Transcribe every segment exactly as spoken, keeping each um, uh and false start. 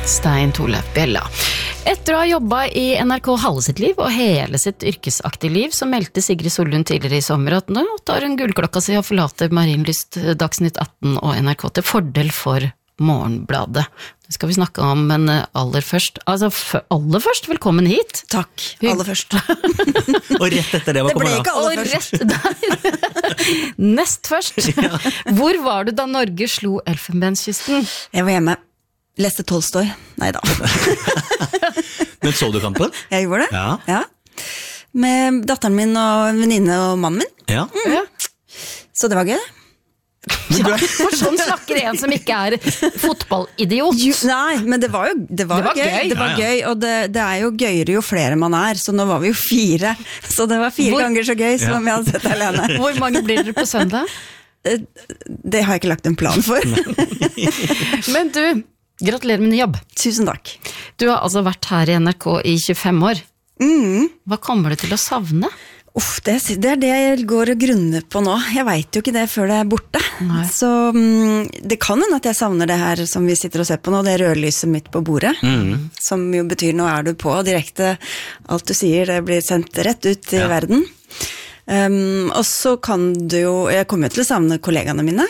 Stein Torleif Bjella. Etter å ha jobbet i N R K halve sitt liv og hele sitt yrkesaktive liv, så meldte Sigrid Sollund tidligere i sommer at nå tar hun gullklokka si og forlater Marienlyst, Dagsnytt atten og N R K til fordel for Morgenbladet. Det skal vi snakke om, men aller først, altså aller først, velkommen hit. Takk, aller først. Og rett etter det, hva kommer da? Det ble ikke aller først. Der. Nest først. Ja. Hvor var du da Norge slo Elfenbenskysten? Jeg var hjemme. Leste Tolstoy. Neida. Men så du kampen? Jeg gjorde det. Ja. Ja. Med datteren min og venninne og mannen min. Ja. Mm. Ja. Så det var gøy. Ja, for sånn snakker en som ikke er fotballidiot. Jo, nei, men det var jo det var, det var gøy. gøy. Det var ja, ja. gøy, og det, det er jo gøyere jo flere man er, så nå var vi jo fire. Så det var fire Hvor? ganger så gøy som Ja. om jeg hadde sett alene. Hvor mange blir dere på søndag? Det har jeg ikke lagt en plan for. Men du, gratulerer med ny jobb. Tusen takk. Du har altså vært her i N R K i tjuefem år. Mm. Hva kommer du til å savne? Uff, det, det er det jeg går og grunner på nå. Jeg vet jo ikke det før det er borte. Nei. Så um, det kan hende at jeg savner det her som vi sitter og ser på nå, det rødlyset midt på bordet. Mm. Som jo betyr nå er du på direkte. Alt du sier, det blir sendt rett ut i Ja. verden. Um, og så kan du jo, jeg kommer jo til å savne kollegaene mine.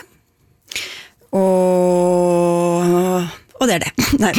Og, og det er det. Nei.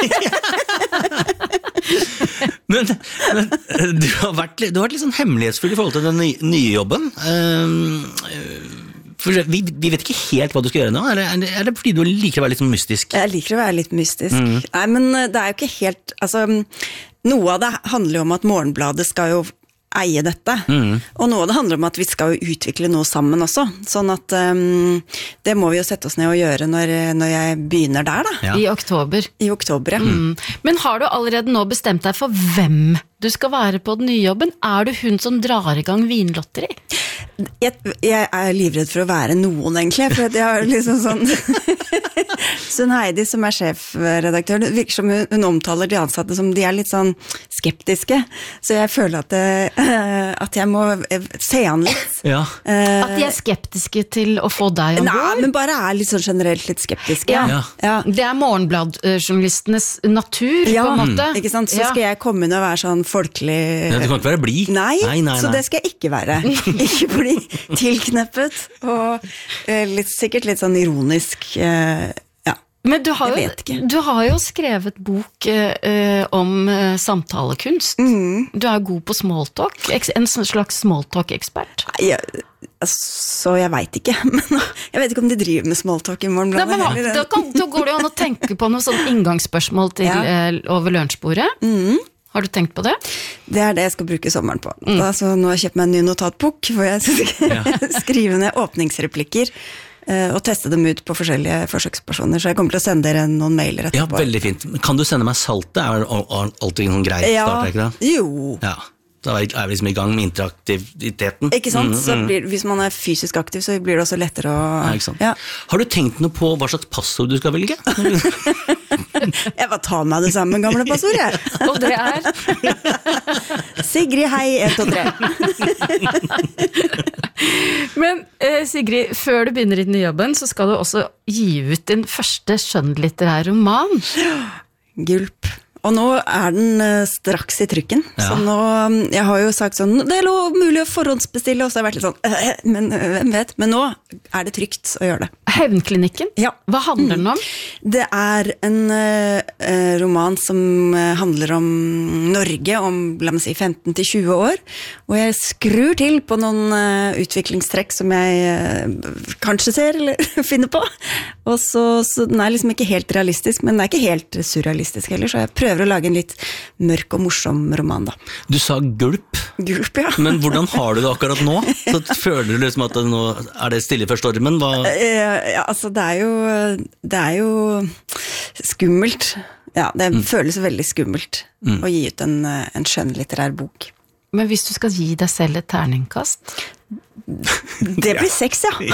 Men, men du, har vært, du har vært litt sånn hemmelighetsfull i forhold til den nye, nye jobben. Um, for vi, vi vet ikke helt hva du skal gjøre nå. Er det, er det fordi du liker å være litt sånn mystisk? Jeg liker å være litt mystisk. Mm. Nei, men det er jo ikke helt, altså, noe av det handler jo om at Morgenbladet skal jo eie dette. Mm. Og noe av det handler om at vi skal jo utvikle noe sammen også. Sånn at um, det må vi jo sette oss ned og gjøre når, når jeg begynner der da. Ja. I oktober. I oktober, ja. Mm. Men har du allerede nå bestemt deg for hvem du skal være på den nye jobben? Er du hun som drar i gang vinlotteri? Jeg, jeg er livredd for å være noen, egentlig, for at jeg har liksom sånn Sunn Heidi, som er sjefredaktør, det virker som hun, hun omtaler de ansatte som de er litt sånn skeptiske, så jeg føler at, det, at jeg må se an litt. Ja. At de er skeptiske til å få deg ombord? Nei, men bare er litt sånn generelt litt skeptiske. Ja. Ja. Ja. Det er Morgenbladjournalistenes natur, Ja, på en måte. ikke sant? Så Ja. skal jeg komme inn og være sånn folkelig... Ja, du kan ikke være blid. Nei, nei, nei, så nei. det skal jeg ikke være. Ikke bli tilkneppet, og eh, litt, sikkert litt sånn ironisk, eh, ja. Men du har, Jeg jo, vet ikke. du har jo skrevet bok eh, om eh, samtalekunst. Mm. Du er god på smalltalk, eks- en slags smalltalk-ekspert. Nei, jeg, altså, jeg vet ikke, men jeg vet ikke om de driver med smalltalk i Nei, Morgenbladet. men, heller. da, kan, da går det jo an å tenke på noen sånn inngangsspørsmål til, Ja. eh, over lunsjbordet. Mm. Har du tenkt på det? Det er det jeg skal bruke sommeren på. Da, så nå har jeg kjøpt meg en ny notatbok, hvor jeg skal skrive ned åpningsreplikker, eh, og teste dem ut på forskjellige forsøkspersoner, så jeg kommer til å sende dere noen mailer Ja, etterpå. veldig fint. Kan du sende meg saltet? Er det alltid en sånn grei Ja, start, er ikke det? jo. Ja, da er vi liksom i gang med interaktiviteten. Ikke sant? Mm, Så mm. blir, hvis man er fysisk aktiv, så blir det også lettere å... Ja, ikke sant. Ja. Har du tenkt noe på hva slags passord du skal velge? Jeg bare tar meg det samme gamle passord, jeg. Og det er... Sigrid, hei, ett og tre. Men eh, Sigrid, før du begynner i den nye jobben, så skal du også gi ut din første skjønnlitterær roman. Gulp. Og nå er den uh, straks i trykken. Ja. Så nå, um, jeg har jo sagt sånn, det er lov mulig å forhåndsbestille, og så har jeg vært litt sånn, øh, men øh, hvem vet? Men nå er det trygt å gjøre det. Hevnklinikken? Ja. Hva handler den om? Det er en uh, roman som uh, handler om Norge, om, la meg si, femten til tjue år, og jeg skrur til på noen uh, utviklingstrekk som jeg uh, kanskje ser, eller finner på. Og så, så den er liksom ikke helt realistisk, men den er ikke helt surrealistisk heller, så jeg prøver å lage en litt mørk og morsom roman da. Du sa gulp, Gulp, ja. men hvordan har du det akkurat nå? Så føler du liksom at det nå er det stille før stormen? Hva? Eh, ja, altså det er jo det er jo skummelt. Ja, det mm. føles veldig skummelt mm. å gi ut en, en skjønnlitterær bok. Men hvis du skal gi deg selv et terningkast? Det blir sex, ja.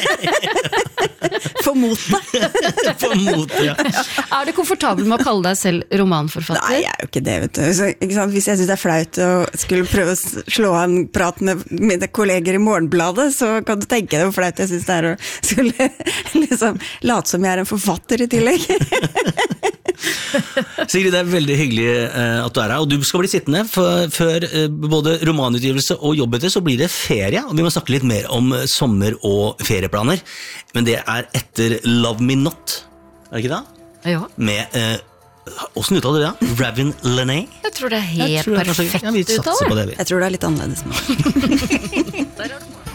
For motet. For motet, ja. Er du komfortabel med å kalle deg selv romanforfatter? Nei, jeg er jo ikke det, vet du. Så, ikke sant? Hvis jeg synes det er flaut å skulle prøve å slå av en prat med mine kolleger i Morgenbladet, så kan du tenke deg hvor flaut jeg synes det er å skulle liksom late som jeg er en forfatter i tillegg. Sigrid, det er veldig hyggelig uh, at du er her, og du skal bli sittende, for før uh, både romanutgivelse og jobb etter, så blir det ferie, og vi må snakke litt mer om sommer- og ferieplaner, men det er etter Love Me Not, er det ikke det? Ja. Med, uh, hvordan uttaler du det? Ravin Lené? Jeg tror det er helt tror det er perfekt kanskje, ja, vi satser uttale. på det, vi. Jeg tror det er litt annerledes nå. Der er det.